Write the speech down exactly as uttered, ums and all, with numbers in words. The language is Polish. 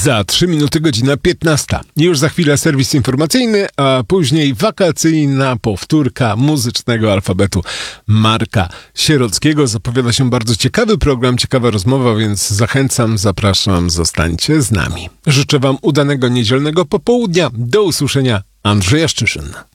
Za trzy minuty godzina piętnasta. Już za chwilę serwis informacyjny, a później wakacyjna powtórka muzycznego alfabetu Marka Sierockiego. Zapowiada się bardzo ciekawy program, ciekawa rozmowa, więc zachęcam, zapraszam, zostańcie z nami. Życzę wam udanego niedzielnego popołudnia. Do usłyszenia. Andrzej Jaszczyszyn.